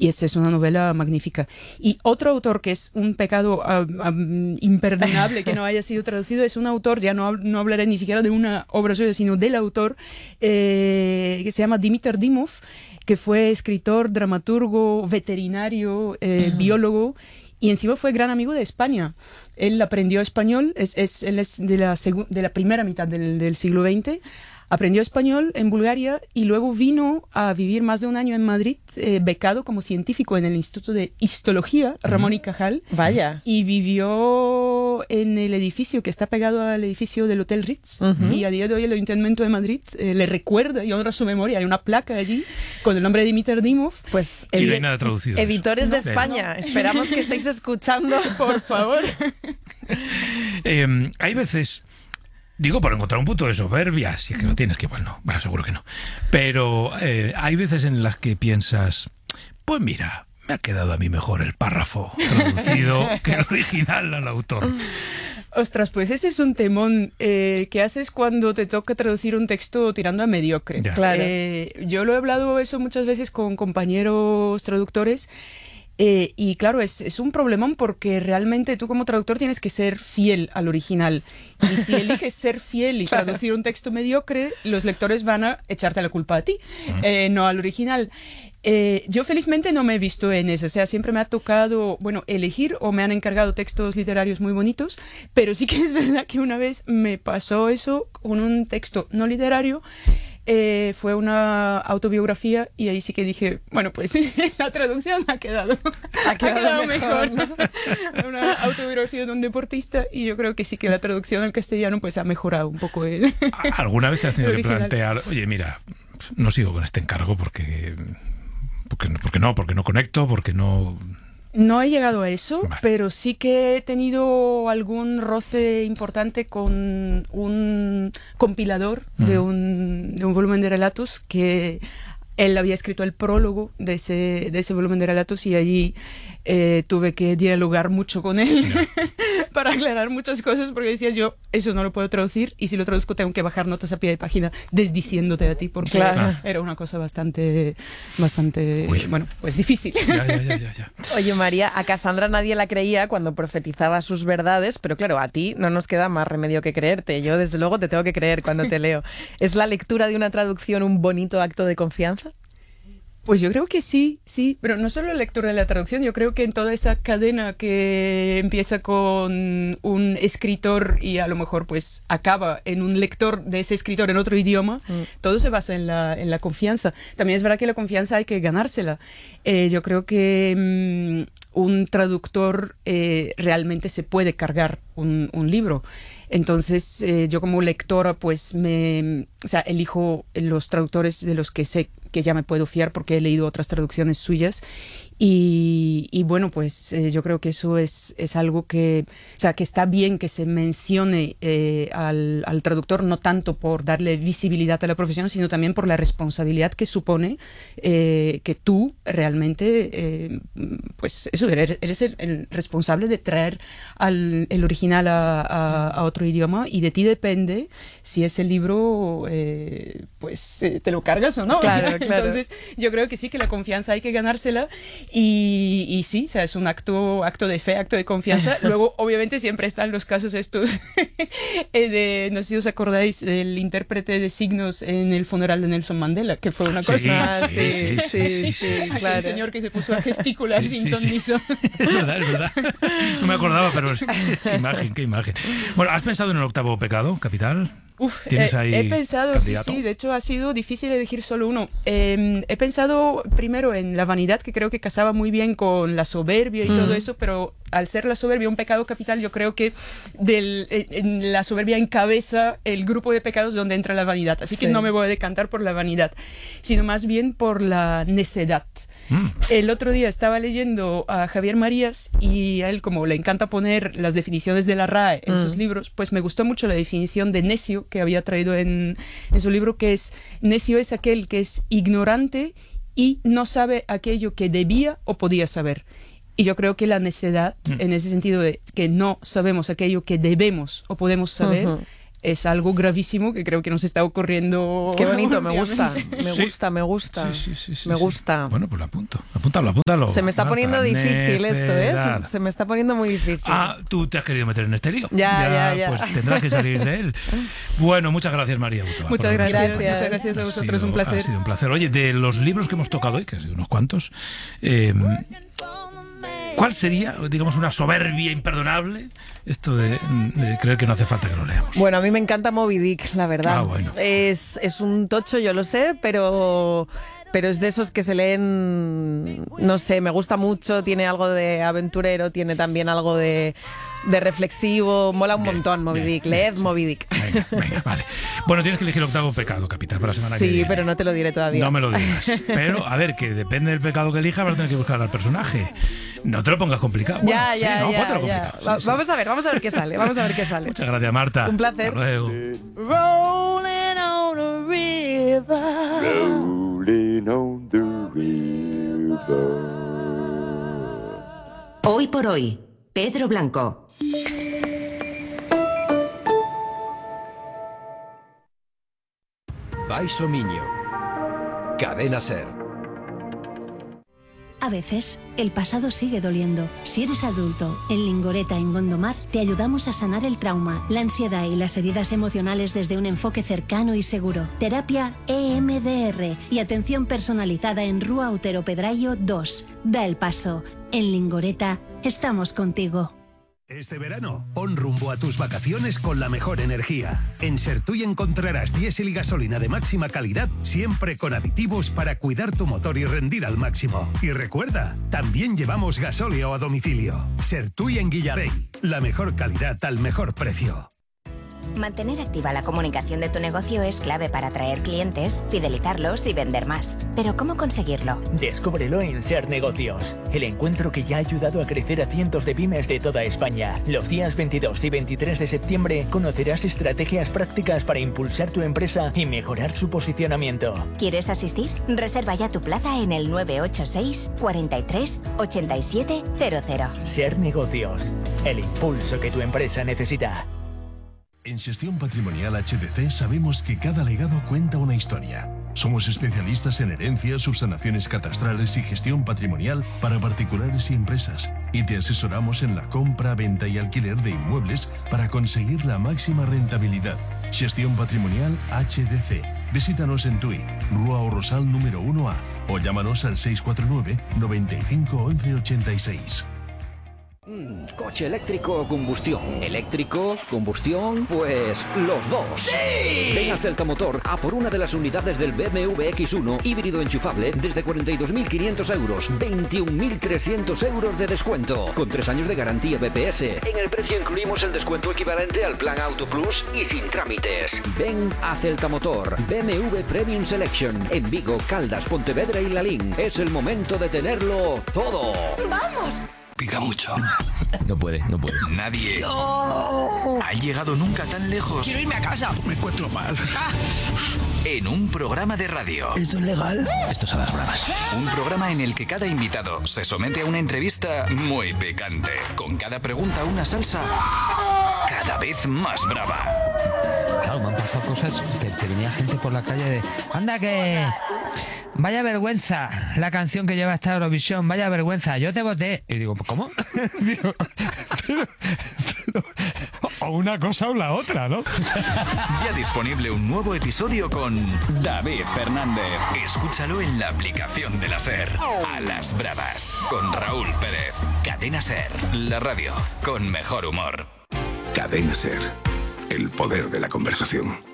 y esa es una novela magnífica. Y otro autor que es un pecado imperdonable que no haya sido traducido es un autor, ya no hablaré ni siquiera de una obra suya, sino del autor, que se llama Dimitar Dymov, que fue escritor, dramaturgo, veterinario, biólogo, y encima fue gran amigo de España. Él aprendió español, él es de la primera mitad del siglo XX, aprendió español en Bulgaria y luego vino a vivir más de un año en Madrid, becado como científico en el Instituto de Histología Ramón y Cajal. Vaya. Y vivió en el edificio que está pegado al edificio del Hotel Ritz. Y a día de hoy el Ayuntamiento de Madrid le recuerda y honra su memoria. Hay una placa allí con el nombre de Dimitar Dymov. Pues y no hay nada traducido. Editores de España, esperamos que estéis escuchando. Por favor. Hay veces... Digo, por encontrar un punto de soberbia, si es que lo tienes, que bueno, seguro que no. Pero hay veces en las que piensas, pues mira, me ha quedado a mí mejor el párrafo traducido que el original al autor. Ostras, pues ese es un temón que haces cuando te toca traducir un texto tirando a mediocre. Claro. Yo lo he hablado eso muchas veces con compañeros traductores. Y claro, es un problemón porque realmente tú como traductor tienes que ser fiel al original. Y si eliges ser fiel y traducir un texto mediocre, los lectores van a echarte la culpa a ti, no al original. Yo felizmente no me he visto en eso, o sea, siempre me ha tocado, elegir o me han encargado textos literarios muy bonitos, pero sí que es verdad que una vez me pasó eso con un texto no literario. Fue una autobiografía y ahí sí que dije, pues la traducción ha quedado mejor. Una autobiografía de un deportista y yo creo que sí que la traducción al castellano pues ha mejorado un poco el ¿Alguna vez te has tenido que original. plantear, oye, mira, no sigo con este encargo porque no conecto, porque no... No he llegado a eso, Vale. pero sí que he tenido algún roce importante con un compilador de un volumen de relatos que él había escrito el prólogo de ese volumen de relatos y allí tuve que dialogar mucho con él para aclarar muchas cosas porque decía yo, eso no lo puedo traducir y si lo traduzco tengo que bajar notas a pie de página desdiciéndote a ti porque era una cosa bastante pues difícil. Ya. Oye, María, a Cassandra nadie la creía cuando profetizaba sus verdades, pero claro, a ti no nos queda más remedio que creerte. Yo, desde luego, te tengo que creer cuando te leo. ¿Es la lectura de una traducción un bonito acto de confianza? Pues yo creo que sí, pero no solo la lectura de la traducción, yo creo que en toda esa cadena que empieza con un escritor y a lo mejor pues acaba en un lector de ese escritor en otro idioma, todo se basa en la confianza. También es verdad que la confianza hay que ganársela. Yo creo que un traductor realmente se puede cargar un libro. Entonces, yo como lectora, pues elijo los traductores de los que sé que ya me puedo fiar porque he leído otras traducciones suyas y bueno, pues yo creo que eso es algo que está bien que se mencione al traductor, no tanto por darle visibilidad a la profesión, sino también por la responsabilidad que supone que tú realmente, pues eso, eres el responsable de traer el original a otro idioma y de ti depende si ese libro te lo cargas o no. Claro. Entonces yo creo que sí, que la confianza hay que ganársela y sí, es un acto de fe, acto de confianza. Luego obviamente siempre están los casos estos no sé si os acordáis del intérprete de signos en el funeral de Nelson Mandela, que fue una cosa Sí, claro. El señor que se puso a gesticular sin ton ni son. Es verdad. No me acordaba, pero qué imagen. Bueno, ¿has pensado en el octavo pecado capital? ¿Tienes ahí he pensado, candidato? sí, de hecho ha sido difícil elegir solo uno. He pensado primero en la vanidad, que creo que casaba muy bien con la soberbia y todo eso, pero al ser la soberbia un pecado capital, yo creo que la soberbia encabeza el grupo de pecados donde entra la vanidad. Así que no me voy a decantar por la vanidad, sino más bien por la necedad. El otro día estaba leyendo a Javier Marías y a él, como le encanta poner las definiciones de la RAE en sus libros, pues me gustó mucho la definición de necio que había traído en su libro, que es: necio es aquel que es ignorante y no sabe aquello que debía o podía saber. Y yo creo que la necedad, en ese sentido de que no sabemos aquello que debemos o podemos saber, es algo gravísimo que creo que nos está ocurriendo. Qué bonito, me gusta, me gusta. Sí, me gusta. Bueno, pues lo apúntalo. Se me está poniendo difícil esto, ¿eh? Se me está poniendo muy difícil. Ah, tú te has querido meter en este lío. Ya. Pues tendrás que salir de él. Bueno, muchas gracias, María Butovar. Muchas gracias a vosotros, un placer. Ha sido un placer. Oye, de los libros que hemos tocado hoy, que han sido unos cuantos, ¿cuál sería, digamos, una soberbia imperdonable? Esto de creer que no hace falta que lo leamos. Bueno, a mí me encanta Moby Dick, la verdad. Ah, bueno. Es un tocho, yo lo sé, pero es de esos que se leen, no sé, me gusta mucho, tiene algo de aventurero, tiene también algo de reflexivo, mola un montón Moby Dick, leed Moby Dick. Venga, vale. Bueno, tienes que elegir el octavo pecado capital para la semana que viene. Sí, pero no te lo diré todavía. No me lo digas. Pero, a ver, que depende del pecado que elijas, vas a tener que buscar al personaje. No te lo pongas complicado. Ya. Complicado. Sí. Vamos a ver qué sale, Muchas gracias, Marta. Un placer. Hasta luego. Rolling on the river. Rolling on the river. Hoy por hoy, Pedro Blanco. Baixo Miño. Cadena Ser. A veces, el pasado sigue doliendo. Si eres adulto, en Lingoreta, en Gondomar, te ayudamos a sanar el trauma, la ansiedad y las heridas emocionales desde un enfoque cercano y seguro. Terapia EMDR y atención personalizada en Rúa Otero Pedrayo 2. Da el paso. En Lingoreta, estamos contigo. Este verano, pon rumbo a tus vacaciones con la mejor energía. En Sertuy encontrarás diésel y gasolina de máxima calidad, siempre con aditivos para cuidar tu motor y rendir al máximo. Y recuerda, también llevamos gasóleo a domicilio. Sertuy en Guillarey, la mejor calidad al mejor precio. Mantener activa la comunicación de tu negocio es clave para atraer clientes, fidelizarlos y vender más. ¿Pero cómo conseguirlo? Descúbrelo en Ser Negocios, el encuentro que ya ha ayudado a crecer a cientos de pymes de toda España. Los días 22 y 23 de septiembre conocerás estrategias prácticas para impulsar tu empresa y mejorar su posicionamiento. ¿Quieres asistir? Reserva ya tu plaza en el 986 43 87 00. Ser Negocios, el impulso que tu empresa necesita. En Gestión Patrimonial HDC sabemos que cada legado cuenta una historia. Somos especialistas en herencias, subsanaciones catastrales y gestión patrimonial para particulares y empresas. Y te asesoramos en la compra, venta y alquiler de inmuebles para conseguir la máxima rentabilidad. Gestión Patrimonial HDC. Visítanos en Tui, Rúa o Rosal número 1A o llámanos al 649 95 11 86. ¿Coche eléctrico o combustión? ¿Eléctrico? ¿Combustión? Pues los dos. ¡Sí! Ven a Celta Motor a por una de las unidades del BMW X1 híbrido enchufable desde 42.500 euros, 21.300 euros de descuento, con 3 años de garantía BPS. En el precio incluimos el descuento equivalente al plan Auto Plus y sin trámites. Ven a Celta Motor, BMW Premium Selection, en Vigo, Caldas, Pontevedra y Lalín. Es el momento de tenerlo todo. ¡Vamos! Pica mucho. No puede. Nadie ha llegado nunca tan lejos. Quiero irme a casa. Me encuentro mal. En un programa de radio. ¿Esto es legal? Esto es a las bravas. Un programa en el que cada invitado se somete a una entrevista muy picante. Con cada pregunta una salsa cada vez más brava. Claro, me han pasado cosas. Te venía gente por la calle de... ¡Anda que... Vaya vergüenza la canción que lleva esta Eurovisión, vaya vergüenza, yo te voté. Y digo, ¿cómo? Digo, pero, o una cosa o la otra, ¿no? Ya disponible un nuevo episodio con David Fernández. Escúchalo en la aplicación de la SER. A las bravas, con Raúl Pérez. Cadena SER, la radio con mejor humor. Cadena SER, el poder de la conversación.